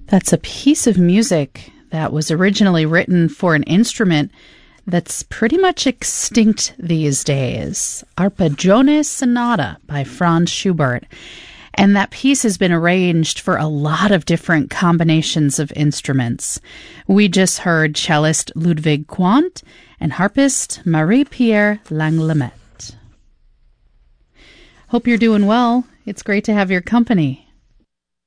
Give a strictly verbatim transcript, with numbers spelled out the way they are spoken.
That's a piece of music that was originally written for an instrument that's pretty much extinct these days. Arpeggione Sonata by Franz Schubert. And that piece has been arranged for a lot of different combinations of instruments. We just heard cellist Ludwig Quandt and harpist Marie-Pierre Langlemette. Hope you're doing well. It's great to have your company.